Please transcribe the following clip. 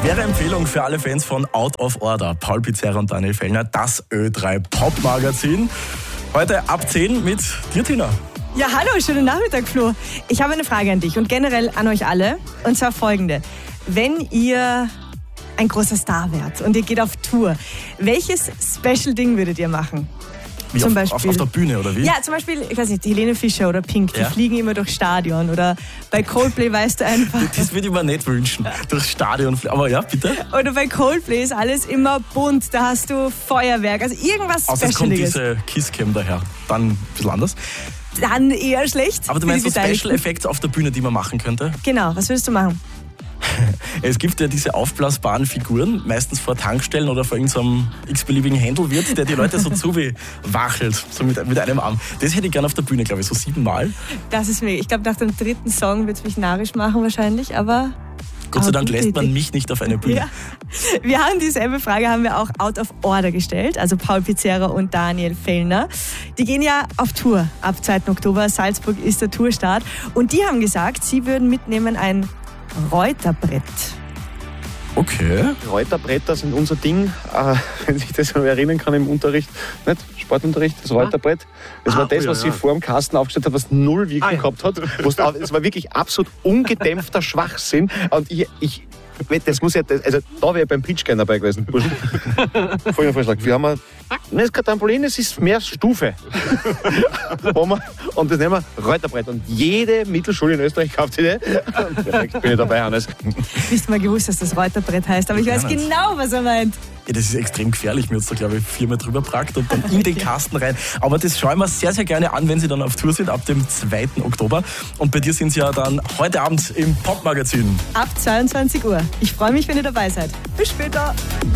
Schwere Empfehlung für alle Fans von Out of Order. Paul Pizzerra und Daniel Fellner, das Ö3 Pop-Magazin. Heute ab 10 mit dir, Tina. Ja, hallo, schönen Nachmittag, Flo. Ich habe eine Frage an dich und generell an euch alle. Und zwar folgende. Wenn ihr ein großer Star wärt und ihr geht auf Tour, welches Special-Ding würdet ihr machen? Wie zum Beispiel auf der Bühne, oder wie? Ja, zum Beispiel, ich weiß nicht, die Helene Fischer oder Pink, die Ja. fliegen immer durchs Stadion. Oder bei Coldplay weißt du einfach... Das würde ich mir nicht wünschen, durchs Stadion. Aber ja, bitte. Oder bei Coldplay ist alles immer bunt, da hast du Feuerwerk, also irgendwas Außer es kommt Specialiges. diese Kisscam daher. Dann ein bisschen anders. Dann eher schlecht. Aber du für meinst die so Beteiligten. Special Effects auf der Bühne, die man machen könnte? Genau, was würdest du machen? Es gibt ja diese aufblasbaren Figuren, meistens vor Tankstellen oder vor irgendeinem x-beliebigen Händelwirt, der die Leute so zuwachelt, so mit einem Arm. Das hätte ich gerne auf der Bühne, glaube ich, so 7-mal. Das ist mir, ich glaube, nach dem 3. Song wird es mich narrisch machen wahrscheinlich, aber... Gott sei Dank gute lässt man Idee. mich nicht auf eine Bühne. Ja. Wir haben dieselbe Frage, haben wir auch out of order gestellt, also Paul Pizzerra und Daniel Fellner. Die gehen ja auf Tour ab 2. Oktober, Salzburg ist der Tourstart und die haben gesagt, sie würden mitnehmen ein Reuterbrett. Okay. Reuterbretter sind unser Ding, wenn ich das noch erinnern kann im Unterricht, nicht? Sportunterricht, das Reuterbrett. Das war das, was sie vor dem Kasten aufgestellt hat, was null Wirkung gehabt hat. Es war wirklich absolut ungedämpfter Schwachsinn. Und das muss ja, also da wäre ich beim Pitch gerne dabei gewesen. Folgender Vorschlag. Wir haben das ist kein Trampolin, es ist mehr Stufe. Und das nennen wir Reuterbrett. Und jede Mittelschule in Österreich kauft sie das. Perfekt, bin ich dabei, Hannes. Nicht mal gewusst, dass das Reuterbrett heißt, aber ich weiß nicht. genau, was er meint. Ja, das ist extrem gefährlich. Mir hat es da, glaube ich, 4-mal drüber gebrackt und dann in den Kasten rein. Aber das schauen wir sehr, sehr gerne an, wenn Sie dann auf Tour sind, ab dem 2. Oktober. Und bei dir sind Sie ja dann heute Abend im Pop-Magazin. Ab 22 Uhr. Ich freue mich, wenn ihr dabei seid. Bis später.